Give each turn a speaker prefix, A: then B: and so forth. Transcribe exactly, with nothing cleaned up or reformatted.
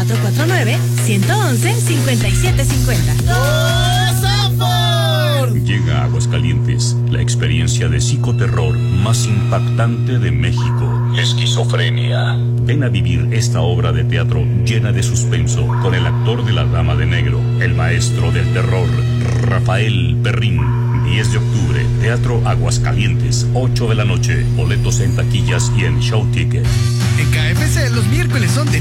A: cuatro cuatro nueve, uno uno uno, cinco siete cinco cero.
B: Llega a Aguascalientes la experiencia de psicoterror más impactante de México. Esquizofrenia. Ven a vivir esta obra de teatro llena de suspenso con el actor de La Dama de Negro, el maestro del terror, Rafael Perrín. diez de octubre, Teatro Aguascalientes, ocho de la noche. Boletos en taquillas y en Show Ticket.
C: En K F C los miércoles son de